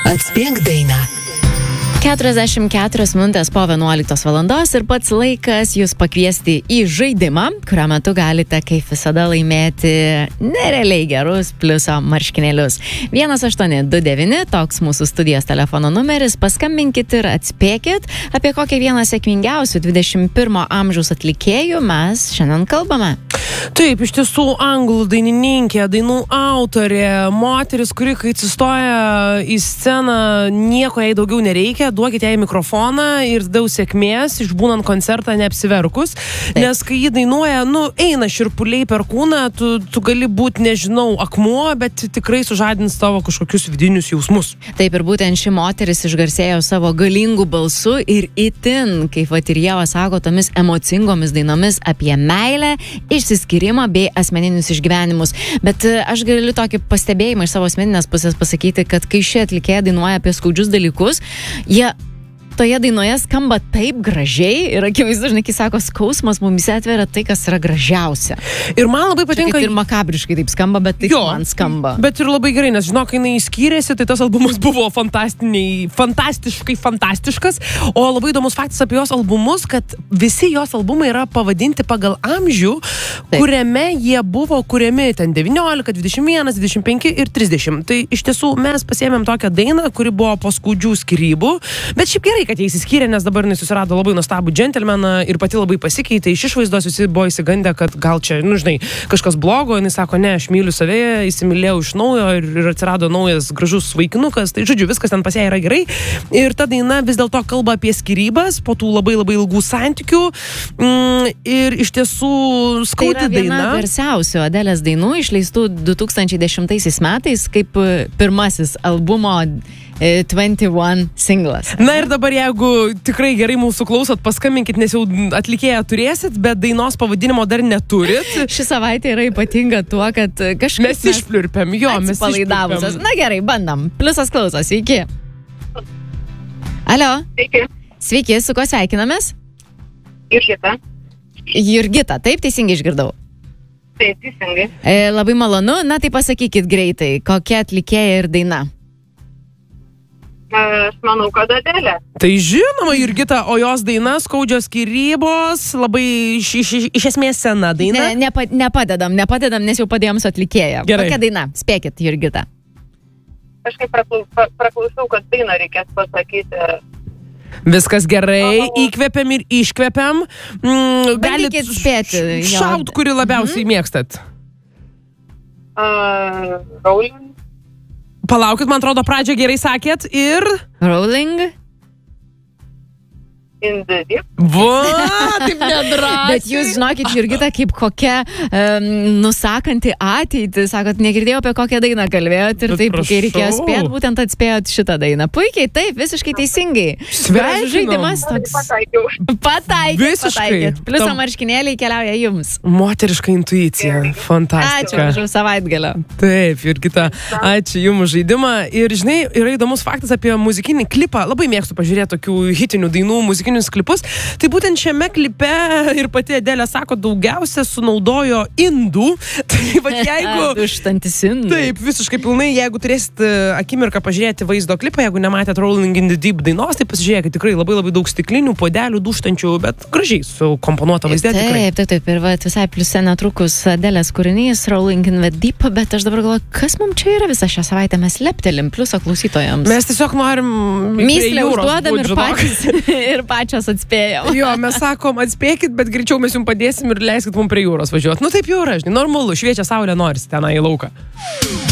Atspėk dainą. 44 minutės po 11 valandos ir pats laikas jūs pakviesti į žaidimą, kurio metu galite, kaip visada, laimėti nerealiai gerus pliuso marškinėlius. 1829, toks mūsų studijos telefono numeris, paskambinkit ir atspėkit, apie kokią vieną sėkmingiausių 21 amžiaus atlikėjų mes šiandien kalbame. Taip, iš tiesų anglų dainininkė, dainų autorė, moteris, kuri kai atsistoja į sceną, nieko jai daugiau nereikia, duokite jai mikrofoną ir daug sėkmės, išbūnant koncertą neapsiverkus, nes kai ji dainuoja, eina širpuliai per kūną, tu gali būti, nežinau, akmuo, bet tikrai sužadins tavo kažkokius vidinius jausmus. Taip, ir būtent ši moteris išgarsėjo savo galingų balsų ir itin, kaip vat ir Ieva sako, tomis emocingomis dainomis apie meilę, išsiskyrimą bei asmeninius išgyvenimus. Bet aš galiu tokį pastebėjimą iš savo asmeninės pusės pasakyti, kad kai ši atlikėja dainuoja apie skaudžius dalykus, jie toje dainoje skamba taip gražiai ir akivaizdu, žinai, kai sako, skausmas mumise atveria tai, kas yra gražiausia. Ir man labai patinka... Ir makabriškai taip skamba, bet taip man skamba. Bet ir labai gerai, nes žinok, kai jinai skyrėsi, tai tas albumas buvo fantastiškai fantastiškas, o labai įdomus faktas apie jos albumus, kad visi jos albumai yra pavadinti pagal amžių, kuriame jie buvo kuriami ten 19, 21, 25 ir 30. Tai iš tiesų mes pasiėmėm tokią dainą, kuri buvo po skaudžių skyrybų, bet šiaip gerai, kad jie įsiskyrė, nes dabar jis susirado labai nuostabų džentelmeną ir pati labai pasikeitė. Iš išvaizdos visi buvo įsigandę, kad gal čia, žinai, kažkas blogo, jinai sako, ne, aš myliu save, įsimylėjau iš naujo ir atsirado naujas gražus vaikinukas, tai žodžiu, viskas ten pas ją yra gerai. Ir ta daina vis dėlto kalba apie skyrybas, po tų labai ilgų santykių ir iš tiesų skaudi daina. Tai yra viena garsiausių Adelės dainų, išleistų 2010 metais, kaip pirmasis albumo 21 singlas. Na ir dabar, jeigu tikrai gerai mūsų klausot, paskambinkit, nes jau atlikėją turėsit, bet dainos pavadinimo dar neturit. Ši savaitė yra ypatinga tuo, kad kažkaip mes išpliurpėm, mes išpliurpėm. Na gerai, bandam. Pliusas klausos, sveiki. Alio. Sveiki. Sveiki, su kuo sveikinamės? Jurgita. Jurgita, taip teisingai išgirdau? Taip, teisingai. Labai malonu, na tai pasakykit greitai, kokia atlikėja ir daina? Aš manau, kad Adelė. Tai žinoma, Jurgita, o jos daina skaudžios skyrybos, labai iš esmės sena daina. Nepadedam, nes jau padėjom su atlikėja. Gerai. Kokia daina? Spėkit, Jurgita. Aš kaip praklausau, kad dainą reikės pasakyti. Viskas gerai, įkvepiam ir iškvepiam. Bandykit spėti. Šaut, kurį labiausiai mėgstat. Rolling. Palaukit, man atrodo, pradžią gerai sakėt ir... Rolling. In the deep. Taip nedrąsiai. Bet jūs žinokit, Jurgita, kaip kokia nusakanti ateitį, sakot, negirdėjau, apie kokią dainą kalbėjot ir taip, kai reikėjo spėti, būtent atspėjot šitą dainą. Puikiai, taip, visiškai teisingai. Žaidimas toks. Pataikėt. Pliuso marškinėliai keliauja jums. Moteriška intuicija. Fantastika. Ačiū už savaitgalio. Taip, Jurgita, ačiū jums už žaidimą. Ir žinai, yra įdomus faktas apie muzikinį klipą. Labai mėgstu pažiūrėti tokių hitinių dainų muzikinius klipus. Tai būtent šiame klipe ir pati Adelė sako, daugiausia sunaudojo indų. Tai va, jeigu... Duštantis indų. Taip, visiškai pilnai, jeigu turėsit akimirką pažiūrėti vaizdo klipą, jeigu nematėt Rolling in the Deep dainos, tai pasižiūrėkit, tikrai labai daug stiklinių, podelių, duštančių, bet gražiai sukomponuota vaizde. Taip. Ir va, visai pliuse netrukus Adelės kūrinys Rolling in the Deep, bet aš dabar galvoju, kas mums čia yra visą šią savaitę, mes leptelim pliuso klausytojams. Mes tiesiog norim... Myslę užduodam ir pačios atspėjom. Jo, mes sakom, atspėkit, bet greičiau mes jums padėsim ir leiskit mums prie jūros važiuoti. Taip jau yra, žinai, normalu, šviečia saulė, norisi tenai į lauką.